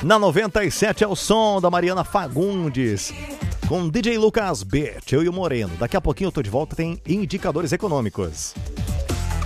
Na 97 é o som da Mariana Fagundes com DJ Lucas Beat, eu e o Moreno. Daqui a pouquinho eu tô de volta, tem indicadores econômicos.